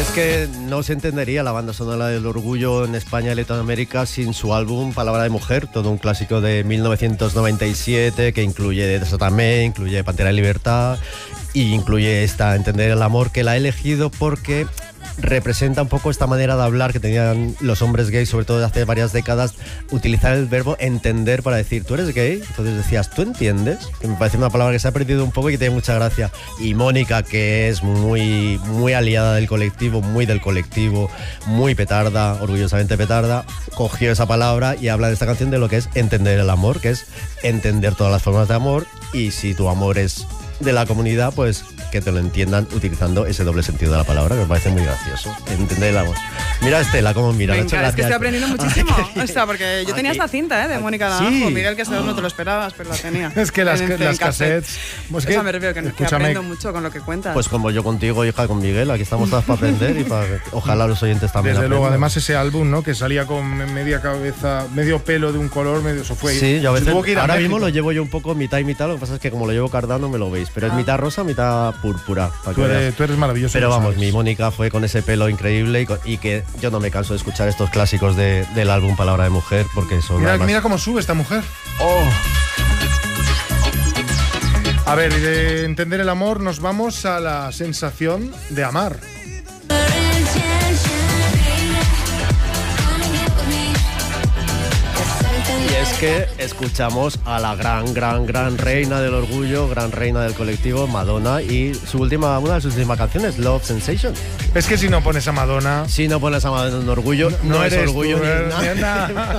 es que no se entendería la banda sonora del Orgullo en España y Latinoamérica sin su álbum Palabra de Mujer, todo un clásico de 1997 que incluye Desátame, incluye Pantera de Libertad y incluye esta Entender el Amor, que la he elegido porque representa un poco esta manera de hablar que tenían los hombres gays, sobre todo desde hace varias décadas, utilizar el verbo entender para decir, ¿tú eres gay? Entonces decías, ¿tú entiendes? Que me parece una palabra que se ha perdido un poco y que tiene mucha gracia. Y Mónica, que es muy, muy aliada del colectivo, muy petarda, orgullosamente petarda, cogió esa palabra y habla de esta canción de lo que es entender el amor, que es entender todas las formas de amor, y si tu amor es de la comunidad, pues que te lo entiendan utilizando ese doble sentido de la palabra, que me parece muy gracioso. Entender el amor. Mira a Estela cómo mira. Venga, es que estoy aprendiendo muchísimo. O sea, porque yo tenía esta cinta de Mónica Naranjo, sí. Miguel, que no te lo esperabas, pero la tenía. Es que las cassettes... Pues que me refiero que aprendo mucho con lo que cuentas. Pues como yo contigo, hija, con Miguel, aquí estamos todas para aprender y para ojalá los oyentes también Desde aprendan. luego, además ese álbum, ¿no? Que salía con media cabeza, medio pelo de un color, medio... Eso fue. Sí, yo a veces, ahora mismo lo lo llevo yo un poco mitad y mitad, lo que pasa es que como lo llevo cardando me lo veis, pero es mitad rosa, mitad púrpura. Tú eres maravilloso. Pero vamos, mi Mónica fue con ese pelo increíble y que yo no me canso de escuchar estos clásicos del álbum Palabra de Mujer porque son... Mira cómo sube esta mujer. ¡Oh! A ver, y de entender el amor nos vamos a la sensación de amar. Y es que escuchamos a la gran reina del orgullo, gran reina del colectivo, Madonna, y una de sus últimas canciones, Love Sensation. Es que si no pones a Madonna... Si no pones a Madonna en orgullo, no es orgullo ni nada.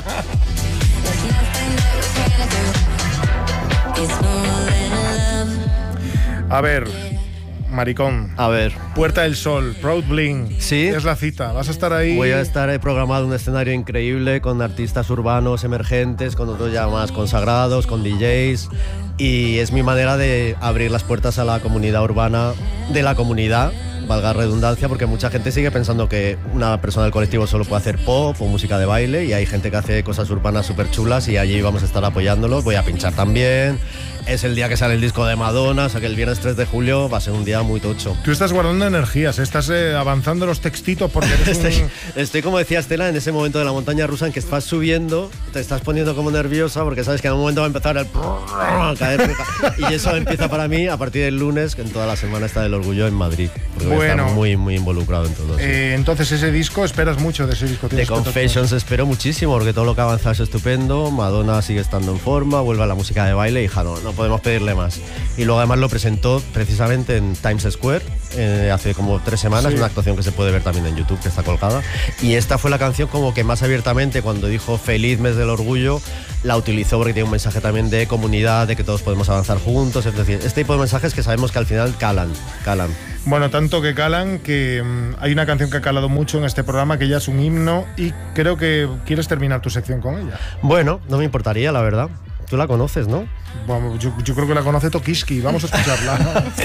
A ver, maricón. A ver. Puerta del Sol, Proud Bling. Sí. Es la cita. ¿Vas a estar ahí? Voy a estar programado un escenario increíble con artistas urbanos emergentes, con otros ya más consagrados, con DJs. Y es mi manera de abrir las puertas a la comunidad urbana de la comunidad, valga la redundancia, porque mucha gente sigue pensando que una persona del colectivo solo puede hacer pop o música de baile, y hay gente que hace cosas urbanas súper chulas y allí vamos a estar apoyándolos. Voy a pinchar también. Es el día que sale el disco de Madonna, o sea que el viernes 3 de julio va a ser un día muy tocho. Tú estás guardando energías, estás avanzando los textitos porque eres estoy como decía Estela, en ese momento de la montaña rusa en que estás subiendo, te estás poniendo como nerviosa porque sabes que en un momento va a empezar el caer, y eso empieza para mí a partir del lunes, que en toda la semana está del orgullo en Madrid, porque voy a estar muy, muy involucrado en todo eso. Entonces ese disco, ¿esperas mucho de ese disco? De Confessions espero muchísimo, porque todo lo que ha avanzado es estupendo. Madonna sigue estando en forma, vuelve a la música de baile, hija, no podemos pedirle más. Y luego además lo presentó precisamente en Times Square hace como 3 semanas, sí. Una actuación que se puede ver también en YouTube, que está colgada. Y esta fue la canción como que más abiertamente, cuando dijo feliz mes del orgullo, la utilizó porque tiene un mensaje también de comunidad, de que todos podemos avanzar juntos. Es decir, este tipo de mensajes que sabemos que al final calan. Bueno, tanto que calan que hay una canción que ha calado mucho en este programa, que ya es un himno, y creo que quieres terminar tu sección con ella. Bueno, no me importaría, la verdad. Tú la conoces, ¿no? Bueno, yo creo que la conoce Tokiski. Vamos a escucharla.